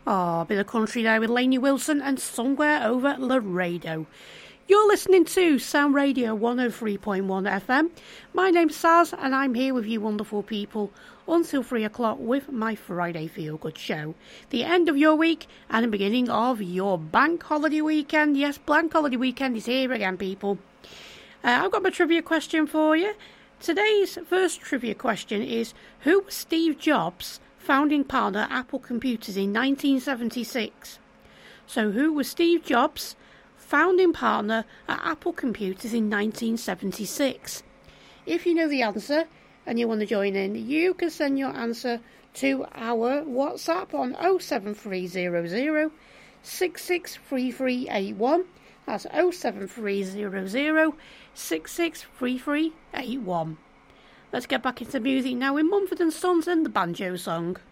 A bit of country there with Lainey Wilson and Somewhere Over Laredo. You're listening to Sound Radio 103.1 FM. My name's Saz and I'm here with you wonderful people until 3 o'clock with my Friday Feel Good show. The end of your week and the beginning of your bank holiday weekend. Yes, bank holiday weekend is here again, people. I've got my trivia question for you. Today's first trivia question is, who was Steve Jobs' founding partner at Apple Computers in 1976? So who was Steve Jobs' founding partner at Apple Computers in 1976? If you know the answer and you want to join in, you can send your answer to our WhatsApp on 07300 663381. That's 07300 663381. Let's get back into music now with Mumford & Sons and the Banjo Song.